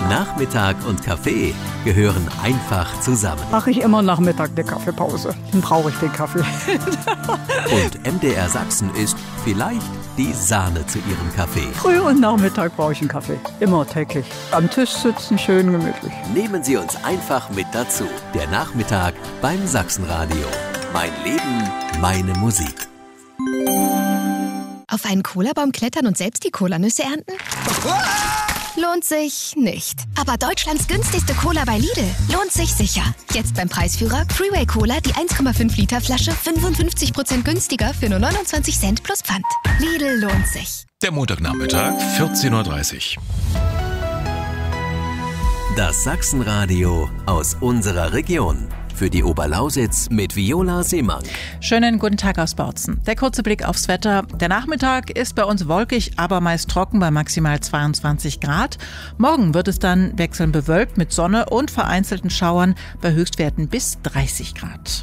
Nachmittag und Kaffee gehören einfach zusammen. Mache ich immer Nachmittag eine Kaffeepause. Dann brauche ich den Kaffee. Und MDR Sachsen ist vielleicht die Sahne zu ihrem Kaffee. Früh und Nachmittag brauche ich einen Kaffee. Immer täglich. Am Tisch sitzen, schön gemütlich. Nehmen Sie uns einfach mit dazu. Der Nachmittag beim Sachsenradio. Mein Leben, meine Musik. Auf einen Cola-Baum klettern und selbst die Cola-Nüsse ernten? Lohnt sich nicht. Aber Deutschlands günstigste Cola bei Lidl lohnt sich sicher. Jetzt beim Preisführer Freeway Cola die 1,5 Liter Flasche 55% günstiger für nur 29 Cent plus Pfand. Lidl lohnt sich. Der Montagnachmittag, 14.30 Uhr. Das Sachsenradio aus unserer Region. Für die Oberlausitz mit Viola Seemann. Schönen guten Tag aus Bautzen. Der kurze Blick aufs Wetter. Der Nachmittag ist bei uns wolkig, aber meist trocken bei maximal 22 Grad. Morgen wird es dann wechselnd bewölkt mit Sonne und vereinzelten Schauern bei Höchstwerten bis 30 Grad.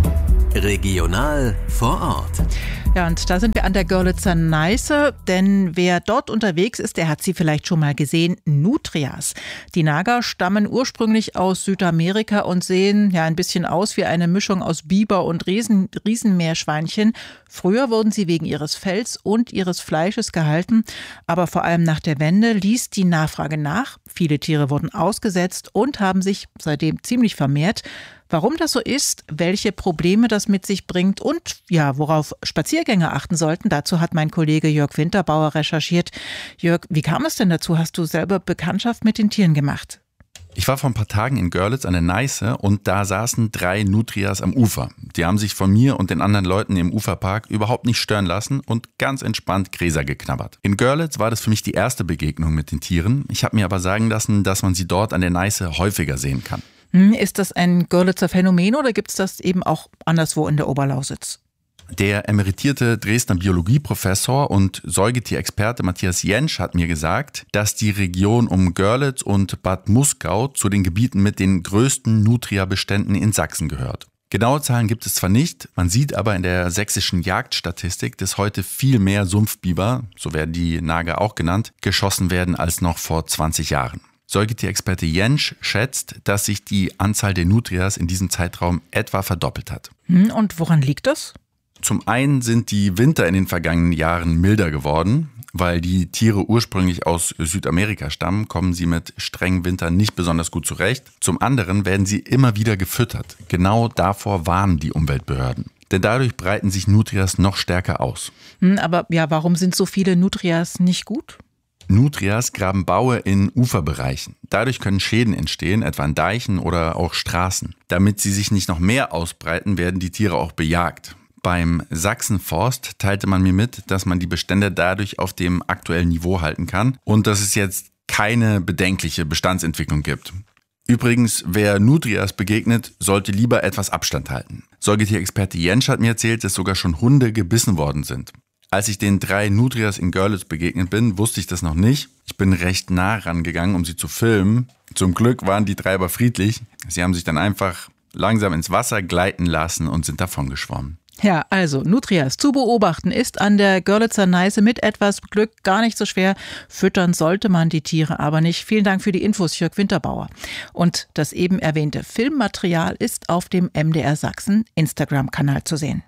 Regional vor Ort. Ja, und da sind wir an der Görlitzer Neiße, denn wer dort unterwegs ist, der hat sie vielleicht schon mal gesehen, Nutrias. Die Nager stammen ursprünglich aus Südamerika und sehen ja ein bisschen aus wie eine Mischung aus Biber und Riesenmeerschweinchen. Früher wurden sie wegen ihres Fells und ihres Fleisches gehalten, aber vor allem nach der Wende ließ die Nachfrage nach. Viele Tiere wurden ausgesetzt und haben sich seitdem ziemlich vermehrt. Warum das so ist, welche Probleme das mit sich bringt und ja, worauf Spaziergänger achten sollten, dazu hat mein Kollege Jörg Winterbauer recherchiert. Jörg, wie kam es denn dazu? Hast du selber Bekanntschaft mit den Tieren gemacht? Ich war vor ein paar Tagen in Görlitz an der Neiße und da saßen 3 Nutrias am Ufer. Die haben sich von mir und den anderen Leuten im Uferpark überhaupt nicht stören lassen und ganz entspannt Gräser geknabbert. In Görlitz war das für mich die erste Begegnung mit den Tieren. Ich habe mir aber sagen lassen, dass man sie dort an der Neiße häufiger sehen kann. Ist das ein Görlitzer Phänomen oder gibt es das eben auch anderswo in der Oberlausitz? Der emeritierte Dresdner Biologieprofessor und Säugetierexperte Matthias Jentsch hat mir gesagt, dass die Region um Görlitz und Bad Muskau zu den Gebieten mit den größten Nutria-Beständen in Sachsen gehört. Genaue Zahlen gibt es zwar nicht, man sieht aber in der sächsischen Jagdstatistik, dass heute viel mehr Sumpfbiber, so werden die Nager auch genannt, geschossen werden als noch vor 20 Jahren. Säugetierexperte Jentsch schätzt, dass sich die Anzahl der Nutrias in diesem Zeitraum etwa verdoppelt hat. Und woran liegt das? Zum einen sind die Winter in den vergangenen Jahren milder geworden. Weil die Tiere ursprünglich aus Südamerika stammen, kommen sie mit strengen Wintern nicht besonders gut zurecht. Zum anderen werden sie immer wieder gefüttert. Genau davor warnen die Umweltbehörden. Denn dadurch breiten sich Nutrias noch stärker aus. Aber ja, warum sind so viele Nutrias nicht gut? Nutrias graben Baue in Uferbereichen. Dadurch können Schäden entstehen, etwa an Deichen oder auch Straßen. Damit sie sich nicht noch mehr ausbreiten, werden die Tiere auch bejagt. Beim Sachsenforst teilte man mir mit, dass man die Bestände dadurch auf dem aktuellen Niveau halten kann und dass es jetzt keine bedenkliche Bestandsentwicklung gibt. Übrigens, wer Nutrias begegnet, sollte lieber etwas Abstand halten. Säugetierexperte Jentsch hat mir erzählt, dass sogar schon Hunde gebissen worden sind. Als ich den 3 Nutrias in Görlitz begegnet bin, wusste ich das noch nicht. Ich bin recht nah rangegangen, um sie zu filmen. Zum Glück waren die 3 aber friedlich. Sie haben sich dann einfach langsam ins Wasser gleiten lassen und sind davon geschwommen. Ja, also Nutrias zu beobachten ist an der Görlitzer Neiße mit etwas Glück gar nicht so schwer. Füttern sollte man die Tiere aber nicht. Vielen Dank für die Infos, Jörg Winterbauer. Und das eben erwähnte Filmmaterial ist auf dem MDR Sachsen Instagram-Kanal zu sehen.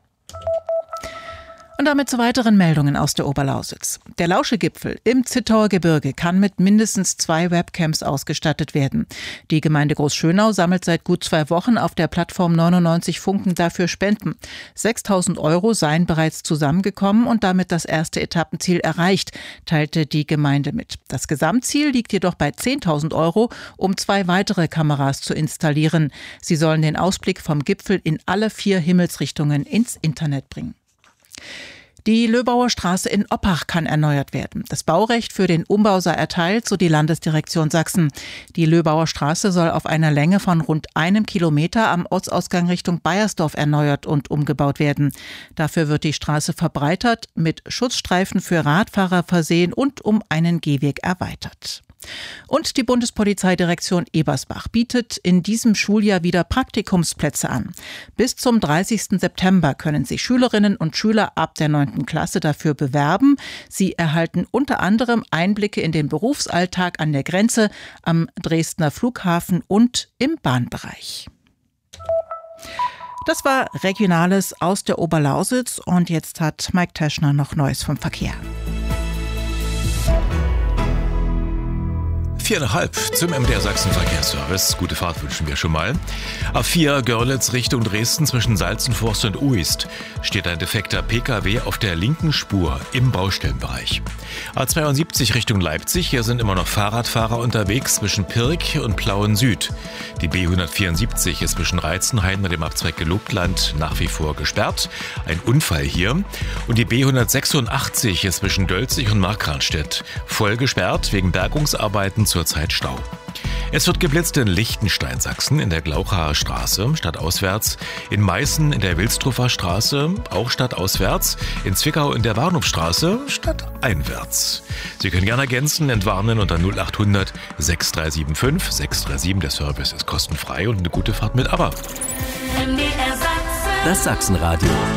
Und damit zu weiteren Meldungen aus der Oberlausitz. Der Lauschegipfel im Zittauer Gebirge kann mit mindestens 2 Webcams ausgestattet werden. Die Gemeinde Großschönau sammelt seit gut 2 Wochen auf der Plattform 99 Funken dafür Spenden. 6.000 € seien bereits zusammengekommen und damit das erste Etappenziel erreicht, teilte die Gemeinde mit. Das Gesamtziel liegt jedoch bei 10.000 €, um 2 weitere Kameras zu installieren. Sie sollen den Ausblick vom Gipfel in alle 4 Himmelsrichtungen ins Internet bringen. Die Löbauer Straße in Oppach kann erneuert werden. Das Baurecht für den Umbau sei erteilt, so die Landesdirektion Sachsen. Die Löbauer Straße soll auf einer Länge von rund 1 Kilometer am Ortsausgang Richtung Baiersdorf erneuert und umgebaut werden. Dafür wird die Straße verbreitert, mit Schutzstreifen für Radfahrer versehen und um einen Gehweg erweitert. Und die Bundespolizeidirektion Ebersbach bietet in diesem Schuljahr wieder Praktikumsplätze an. Bis zum 30. September können sich Schülerinnen und Schüler ab der 9. Klasse dafür bewerben. Sie erhalten unter anderem Einblicke in den Berufsalltag an der Grenze, am Dresdner Flughafen und im Bahnbereich. Das war Regionales aus der Oberlausitz und jetzt hat Mike Teschner noch Neues vom Verkehr. 4,5 zum MDR Sachsen Verkehrsservice. Gute Fahrt wünschen wir schon mal. A4 Görlitz Richtung Dresden zwischen Salzenforst und Uist steht ein defekter PKW auf der linken Spur im Baustellenbereich. A72 Richtung Leipzig, hier sind immer noch Fahrradfahrer unterwegs zwischen Pirk und Plauen Süd. Die B174 ist zwischen Reizenhain und dem Abzweig Gelobtland nach wie vor gesperrt. Ein Unfall hier. Und die B186 ist zwischen Dölzig und Markranstädt voll gesperrt wegen Bergungsarbeiten zurzeit Stau. Es wird geblitzt in Lichtenstein, Sachsen, in der Glauchaer Straße, stadtauswärts, in Meißen in der Wilsdruffer Straße, auch stadtauswärts, in Zwickau in der Warnhofstraße, stadteinwärts. Sie können gerne ergänzen, entwarnen unter 0800 6375 637. Der Service ist kostenfrei und eine gute Fahrt mit ABBA. Das Sachsenradio.